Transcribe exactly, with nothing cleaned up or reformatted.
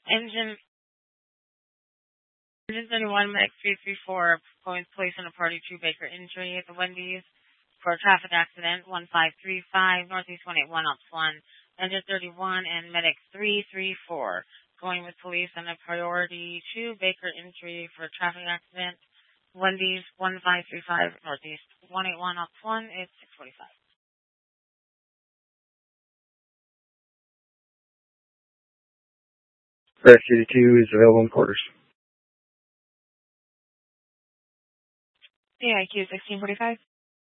Engine Engine thirty-one, Medic three three four, going to place on a party two Baker injury at the Wendy's for a traffic accident, one five three five, Northeast one eight one, Ops one. Engine thirty-one and Medic three three four, going with police on a priority two Baker injury for a traffic accident, Wendy's one five three five, Northeast one eight one, Ops one. It's six forty-five. Rescue two is available in quarters. C I Q sixteen forty-five.